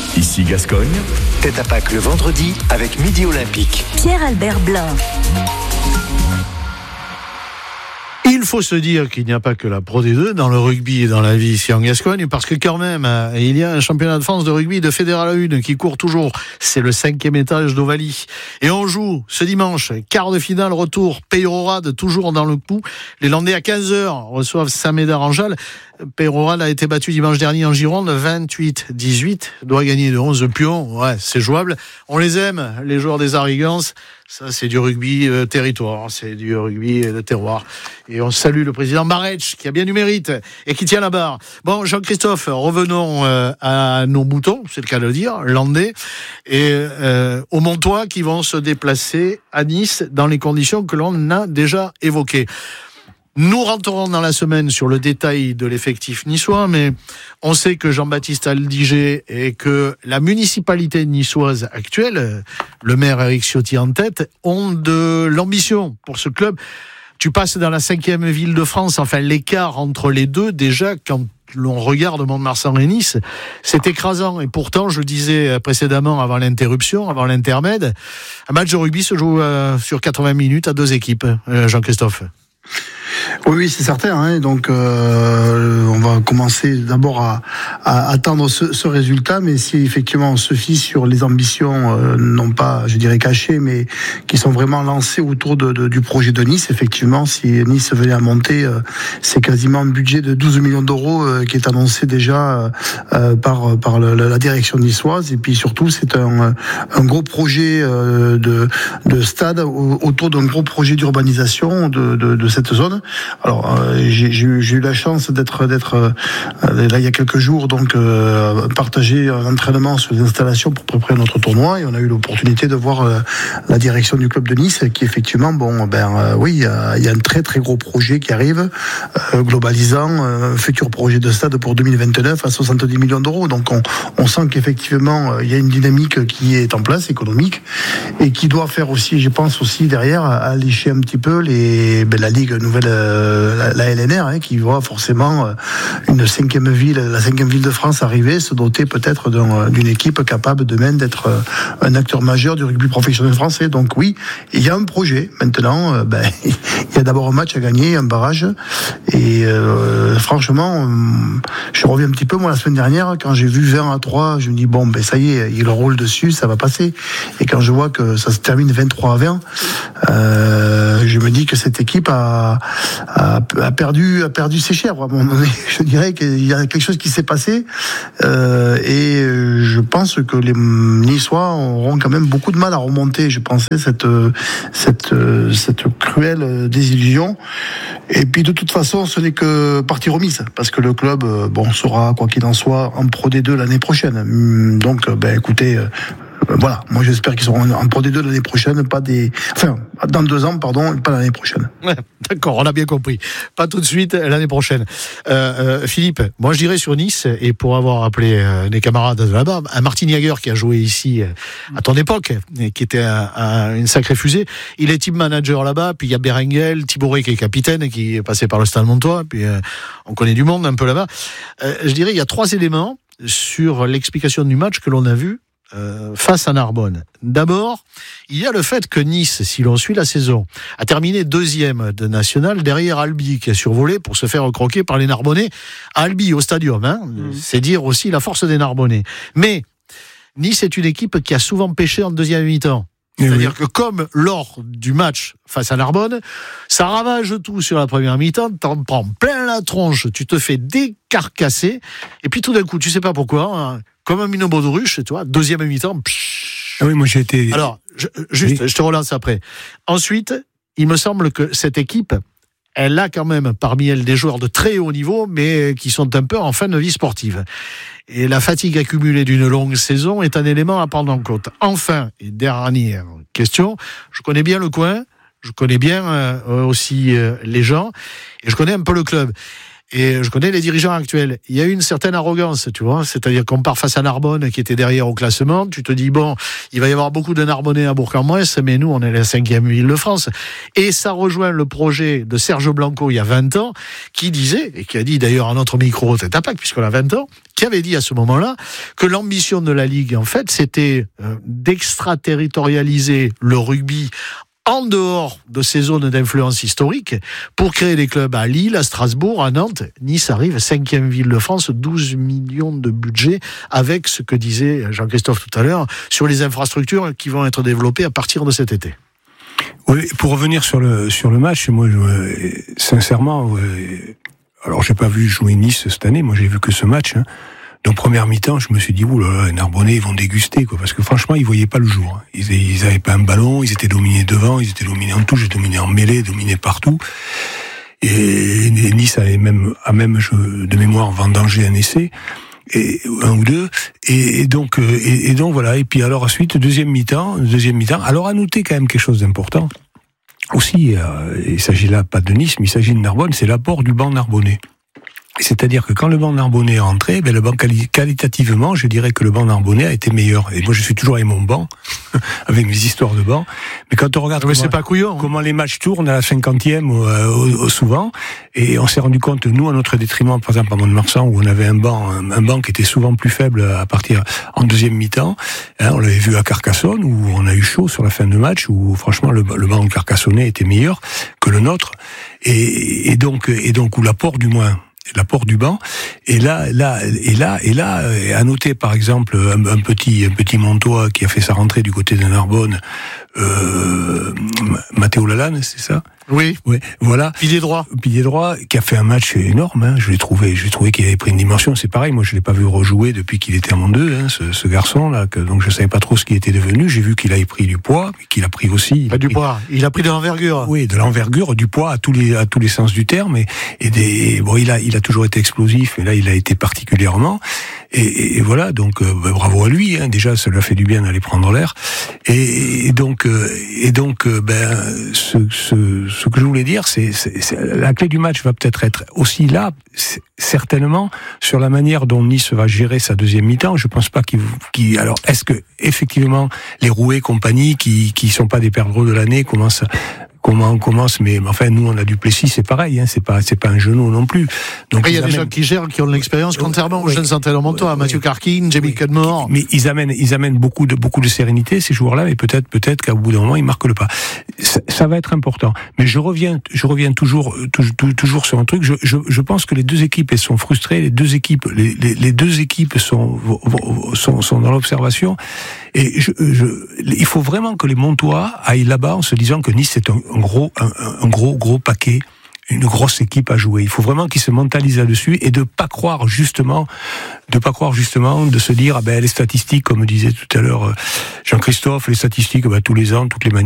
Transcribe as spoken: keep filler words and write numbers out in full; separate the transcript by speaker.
Speaker 1: Ici Gascogne.
Speaker 2: Tête à Pâques le vendredi avec Midi Olympique.
Speaker 3: Pierre-Albert Blanc.
Speaker 4: Il faut se dire qu'il n'y a pas que la Pro D deux dans le rugby et dans la vie ici en Gascogne, parce que quand même, il y a un championnat de France de rugby de Fédéral un qui court toujours. C'est le cinquième étage d'Ovalie. Et on joue ce dimanche, quart de finale, retour, Peyrorade, toujours dans le coup. Les Landais à quinze heures reçoivent Saint-Médard-en-Jalles. Peyrorade a été battu dimanche dernier en Gironde, vingt-huit dix-huit, doit gagner de onze pions, ouais, c'est jouable. On les aime, les joueurs des Arigances. Ça, c'est du rugby euh, territoire, c'est du rugby de terroir. Et on salue le président Marech, qui a bien du mérite et qui tient la barre. Bon, Jean-Christophe, revenons euh, à nos moutons, c'est le cas de le dire, Landais, et euh, aux Montois qui vont se déplacer à Nice dans les conditions que l'on a déjà évoquées. Nous rentrerons dans la semaine sur le détail de l'effectif niçois, mais on sait que Jean-Baptiste Aldiger et que la municipalité niçoise actuelle, le maire Éric Ciotti en tête, ont de l'ambition pour ce club. Tu passes dans la cinquième ville de France, enfin l'écart entre les deux, déjà quand l'on regarde Mont-de-Marsan et Nice, c'est écrasant. Et pourtant, je disais précédemment, avant l'interruption, avant l'intermède, un match de rugby se joue euh, sur quatre-vingts minutes à deux équipes, euh, Jean-Christophe.
Speaker 5: Oui, oui, c'est certain. Hein. Donc, euh, on va commencer d'abord à, à attendre ce, ce résultat. Mais si effectivement on se fie sur les ambitions, euh, non pas, je dirais cachées, mais qui sont vraiment lancées autour de, de, du projet de Nice, effectivement, si Nice venait à monter, euh, c'est quasiment un budget de douze millions d'euros euh, qui est annoncé déjà euh, par par le, la direction niçoise. Et puis surtout, c'est un, un gros projet euh, de, de stade autour d'un gros projet d'urbanisation de, de, de cette zone. Alors, euh, j'ai, j'ai, eu, j'ai eu la chance d'être, d'être euh, là il y a quelques jours, donc euh, partager un entraînement sur les installations pour préparer notre tournoi, et on a eu l'opportunité de voir euh, la direction du club de Nice, qui effectivement, bon, ben euh, oui, il y, a, il y a un très très gros projet qui arrive, euh, globalisant euh, un futur projet de stade pour deux mille vingt-neuf à soixante-dix millions d'euros. Donc, on, on sent qu'effectivement, euh, il y a une dynamique qui est en place, économique, et qui doit faire aussi, je pense aussi derrière, allécher un petit peu les, ben, la Ligue Nouvelle. Euh, la, la L N R, hein, qui voit forcément euh, une cinquième ville, la cinquième ville de France arriver, se doter peut-être d'un, d'une équipe capable demain d'être euh, un acteur majeur du rugby professionnel français. Donc oui, il y a un projet. Maintenant, euh, ben, il y a d'abord un match à gagner, un barrage. Et euh, franchement, euh, je reviens un petit peu, moi, la semaine dernière, quand j'ai vu vingt à trois, je me dis, bon, ben ça y est, il roule dessus, ça va passer. Et quand je vois que ça se termine vingt-trois à vingt, euh, je me dis que cette équipe a A, a perdu, a perdu ses chèvres. À un moment donné, je dirais qu'il y a quelque chose qui s'est passé, euh, et je pense que les Niçois auront quand même beaucoup de mal à remonter. Je pensais cette cette cette cruelle désillusion. Et puis de toute façon, ce n'est que partie remise, parce que le club, bon, sera quoi qu'il en soit en Pro D deux l'année prochaine. Donc, ben écoutez. Voilà, moi j'espère qu'ils seront en Pro D deux l'année prochaine, pas des, enfin dans deux ans, pardon, pas l'année prochaine.
Speaker 4: Ouais, d'accord, on a bien compris. Pas tout de suite, l'année prochaine. Euh, euh, Philippe, moi je dirais sur Nice, et pour avoir appelé euh, des camarades de là-bas, un Martin Jager qui a joué ici euh, à ton époque, et qui était un, un, une sacrée fusée. Il est team manager là-bas, puis il y a Berengel, Thibaut qui est capitaine, et qui est passé par le Stade Montois, puis euh, on connaît du monde un peu là-bas. Euh, je dirais il y a trois éléments sur l'explication du match que l'on a vu Euh, face à Narbonne. D'abord, il y a le fait que Nice, si l'on suit la saison, a terminé deuxième de national derrière Albi, qui a survolé pour se faire croquer par les Narbonnais. Albi au stadium, hein, mmh. C'est dire aussi la force des Narbonnais. Mais Nice est une équipe qui a souvent pêché en deuxième mi-temps. C'est-à-dire oui. que comme lors du match face à Narbonne, ça ravage tout sur la première mi-temps, t'en prends plein la tronche, tu te fais décarcasser, et puis tout d'un coup, tu sais pas pourquoi, hein, comme un minot baudruche, tu vois, deuxième mi-temps, psh.
Speaker 6: Ah oui, moi j'ai été...
Speaker 4: Alors, je, juste, oui. je te relance après. Ensuite, il me semble que cette équipe, elle a quand même parmi elles des joueurs de très haut niveau, mais qui sont un peu en fin de vie sportive. Et la fatigue accumulée d'une longue saison est un élément à prendre en compte. Enfin, et dernière question, je connais bien le coin, je connais bien euh, aussi euh, les gens, et je connais un peu le club. et je connais les dirigeants actuels. Il y a eu une certaine arrogance, tu vois. C'est-à-dire qu'on part face à Narbonne, qui était derrière au classement. Tu te dis, bon, il va y avoir beaucoup de Narbonnais à Bourg-en-Bresse, mais nous, on est la cinquième ville de France. Et ça rejoint le projet de Serge Blanco, il y a vingt ans, qui disait, et qui a dit d'ailleurs à notre micro, Tête à Pack, puisqu'on a vingt ans, qui avait dit à ce moment-là que l'ambition de la Ligue, en fait, c'était euh, d'extraterritorialiser le rugby en dehors de ces zones d'influence historique pour créer des clubs à Lille, à Strasbourg, à Nantes. Nice arrive cinquième ville de France, douze millions de budget, avec ce que disait Jean-Christophe tout à l'heure sur les infrastructures qui vont être développées à partir de cet été.
Speaker 1: Oui, pour revenir sur le sur le match, moi, je, sincèrement, ouais, alors j'ai pas vu jouer Nice cette année. Moi, j'ai vu que ce match. Hein. Donc première mi-temps, je me suis dit, oulala, les Narbonnais, ils vont déguster, quoi, parce que franchement, ils voyaient pas le jour. Hein. Ils, ils avaient pas un ballon, ils étaient dominés devant, ils étaient dominés en touche, ils étaient dominés en mêlée, dominés partout. Et, et Nice avait même, a même, je, de mémoire, vendangé un essai. Et un ou deux, et, et donc, et, et donc voilà. Et puis alors ensuite, deuxième mi-temps, deuxième mi-temps. Alors à noter quand même quelque chose d'important. Aussi, euh, il s'agit là pas de Nice, mais il s'agit de Narbonne, c'est l'apport du banc narbonnais. C'est-à-dire que quand le banc narbonnais est rentré, ben le banc quali- qualitativement, je dirais que le banc narbonnais a été meilleur. Et moi, je suis toujours avec mon banc, avec mes histoires de banc. Mais quand on regarde
Speaker 4: mais
Speaker 1: comment,
Speaker 4: c'est pas couillon, hein.
Speaker 1: comment les matchs tournent à la cinquantième euh, souvent, et on s'est rendu compte, nous, à notre détriment, par exemple à Mont-de-Marsan, où on avait un banc, un, un banc qui était souvent plus faible à partir en deuxième mi-temps. Hein, on l'avait vu à Carcassonne, où on a eu chaud sur la fin de match, où franchement le, le banc carcassonnais était meilleur que le nôtre, et, et donc, et donc où l'apport du moins. L'apport du banc, et là, là, et là, et là, à noter par exemple un, un petit, un petit Montois qui a fait sa rentrée du côté de Narbonne, euh, Mathéo Lalanne, c'est ça?
Speaker 4: Oui.
Speaker 1: Oui, voilà.
Speaker 4: Pilier droit.
Speaker 1: Pilier droit, qui a fait un match énorme, hein. Je l'ai trouvé, je l'ai trouvé qu'il avait pris une dimension, c'est pareil, moi je l'ai pas vu rejouer depuis qu'il était en Monde deux, hein, ce, ce garçon-là, que, donc je savais pas trop ce qu'il était devenu, j'ai vu qu'il avait pris du poids, qu'il a pris aussi.
Speaker 4: Pas du
Speaker 1: pris,
Speaker 4: poids, il a pris de l'envergure.
Speaker 1: Oui, de l'envergure, du poids à tous les, à tous les sens du terme, et, et des, bon, il a, il a toujours été explosif, et là il a été particulièrement, et, et, et voilà, donc, euh, bah, bravo à lui, hein, déjà, ça lui a fait du bien d'aller prendre l'air, et, et donc, euh, et donc, euh, ben, ce, ce, ce que je voulais dire, c'est C'est, c'est, la clé du match va peut-être être aussi là, certainement, sur la manière dont Nice va gérer sa deuxième mi-temps. Je pense pas qu'il, qu'il alors, est-ce que, effectivement, les Rouet, compagnie, qui, qui sont pas des perdreaux de l'année, commencent, comment on commence, mais enfin nous on a du Plessis, c'est pareil, hein, c'est pas c'est pas un genou non plus. Donc
Speaker 4: il y a des
Speaker 1: amènent...
Speaker 4: gens qui gèrent, qui ont de l'expérience, contrairement aux
Speaker 1: oui,
Speaker 4: jeunes entraîneurs montois, oui, Mathieu oui. Carkin, Jamie oui. Cudmore.
Speaker 1: Mais ils amènent ils amènent beaucoup de beaucoup de sérénité ces joueurs-là, mais peut-être peut-être qu'à bout d'un moment ils marquent le pas. Ça, ça va être important. Mais je reviens je reviens toujours toujours, toujours sur un truc. Je, je je pense que les deux équipes elles sont frustrées, les deux équipes les les, les deux équipes sont sont sont dans l'observation. Et je, je, il faut vraiment que les Montois aillent là-bas en se disant que Nice c'est un, un gros, un, un gros, gros paquet, une grosse équipe à jouer. Il faut vraiment qu'ils se mentalisent là-dessus et de pas croire justement, de pas croire justement, de se dire ah ben les statistiques, comme disait tout à l'heure Jean-Christophe, les statistiques, ben, tous les ans, toutes les manières.